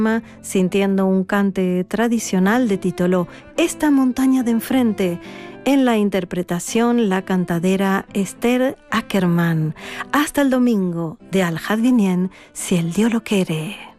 sintiendo un cante tradicional de titolo Esta montaña de enfrente. En la interpretación, la cantadera Esther Ackerman. Hasta el domingo de Al Jardinien, si el Dios lo quiere.